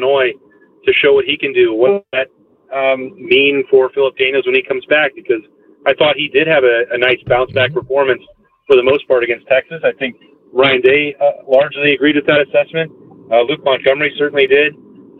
Illinois to show what he can do. What does that mean for Philip Daniels when he comes back? Because I thought he did have a nice bounce-back performance for the most part against Texas. I think Ryan Day largely agreed with that assessment. Luke Montgomery certainly did.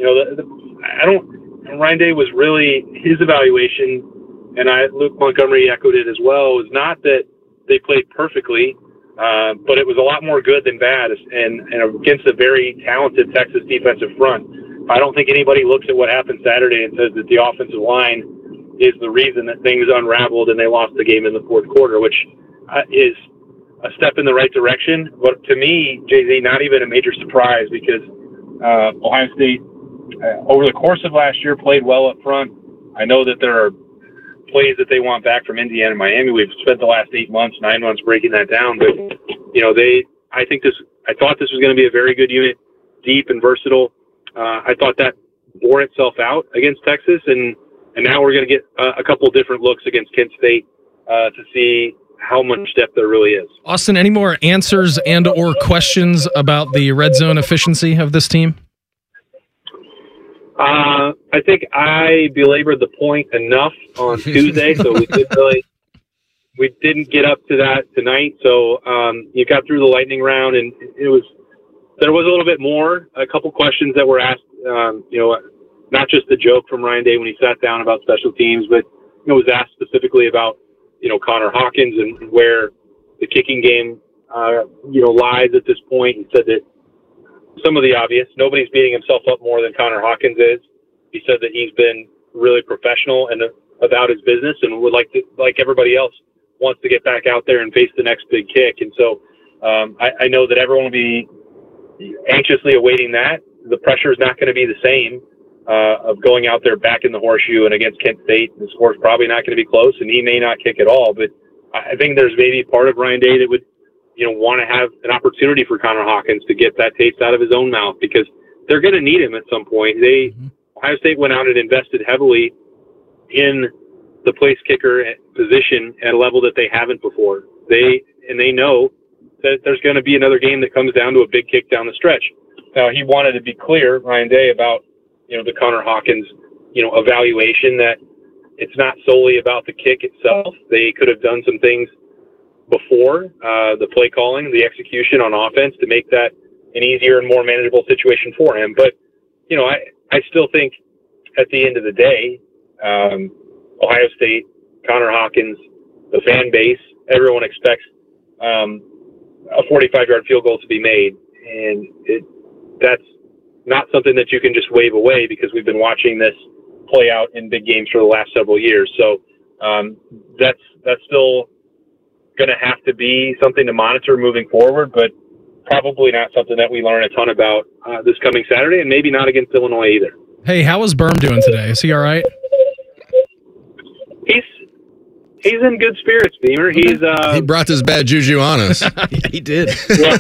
Ryan Day was really, his evaluation, and Luke Montgomery echoed it as well, was not that they played perfectly, but it was a lot more good than bad, and against a very talented Texas defensive front. I don't think anybody looks at what happened Saturday and says that the offensive line is the reason that things unraveled and they lost the game in the fourth quarter, which is a step in the right direction. But to me, Jay-Z, not even a major surprise, because Ohio State, over the course of last year, played well up front. I know that there are plays that they want back from Indiana and Miami. We've spent the last 9 months breaking that down. But, I thought this was going to be a very good unit, deep and versatile. I thought that bore itself out against Texas, and now we're going to get a couple of different looks against Kent State to see how much depth there really is. Austin, any more answers and or questions about the red zone efficiency of this team? I think I belabored the point enough on Tuesday, so we didn't get up to that tonight. So you got through the lightning round, and there was a little bit more, a couple questions that were asked, not just the joke from Ryan Day when he sat down about special teams, but it was asked specifically about, Connor Hawkins and where the kicking game, lies at this point. He said that some of the obvious, nobody's beating himself up more than Connor Hawkins is. He said that he's been really professional and about his business and would like everybody else, wants to get back out there and face the next big kick. And so I know that everyone will be anxiously awaiting that. The pressure is not going to be the same of going out there back in the horseshoe and against Kent State. The score's probably not going to be close, and he may not kick at all. But I think there's maybe part of Ryan Day that would, want to have an opportunity for Connor Hawkins to get that taste out of his own mouth, because they're going to need him at some point. Ohio State went out and invested heavily in the place kicker position at a level that they haven't before. They know that there's going to be another game that comes down to a big kick down the stretch. Now, he wanted to be clear, Ryan Day, about, the Connor Hawkins, evaluation, that it's not solely about the kick itself. They could have done some things before the play calling, the execution on offense to make that an easier and more manageable situation for him. But, I still think at the end of the day, Ohio State, Connor Hawkins, the fan base, everyone expects a 45-yard field goal to be made. And that's not something that you can just wave away, because we've been watching this play out in big games for the last several years. So that's still going to have to be something to monitor moving forward, but probably not something that we learn a ton about this coming Saturday, and maybe not against Illinois either. Hey, how is Berm doing today? Is he all right? He's in good spirits, Beamer. He brought this bad juju on us. Yeah, he did. Well,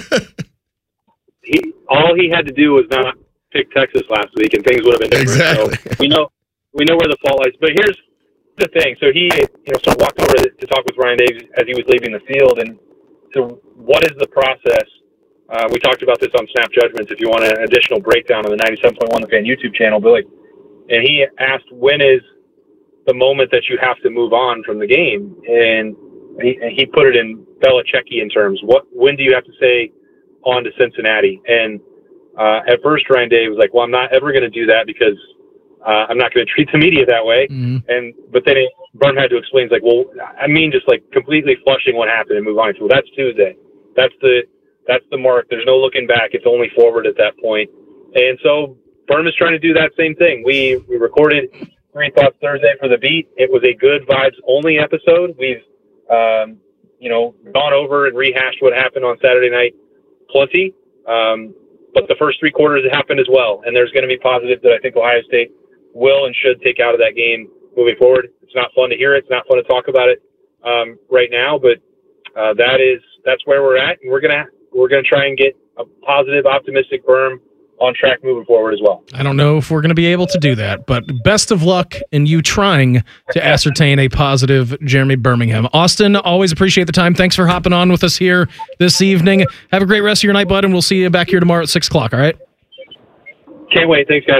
all he had to do was not pick Texas last week, and things would have been different. Exactly. So we know where the fault lies. But here's the thing. So he sort of walked over to talk with Ryan Day as he was leaving the field. And so what is the process? We talked about this on Snap Judgments, if you want an additional breakdown on the 97.1 The Fan YouTube channel, Billy. And he asked, when is the moment that you have to move on from the game? And he put it in Belichickian terms. When do you have to say on to Cincinnati? And at first, Ryan Day was like, well, I'm not ever going to do that, because I'm not going to treat the media that way. Mm-hmm. But then Berm had to explain, he's like, well, I mean, just like completely flushing what happened and move on. So that's Tuesday. That's the mark. There's no looking back. It's only forward at that point. And so Berm is trying to do that same thing. We recorded Three Thoughts Thursday for the Beat. It was a good vibes only episode. We've gone over and rehashed what happened on Saturday night plenty. But the first three quarters happened as well. And there's going to be positives that I think Ohio State will and should take out of that game moving forward. It's not fun to hear it. It's not fun to talk about it right now, but that's where we're at. And we're going to try and get a positive, optimistic Berm on track moving forward as well. I don't know if we're going to be able to do that, but best of luck in you trying to ascertain a positive Jeremy Birmingham. Austin, always appreciate the time. Thanks for hopping on with us here this evening. Have a great rest of your night, bud, and we'll see you back here tomorrow at 6 o'clock, all right? Can't wait. Thanks, guys.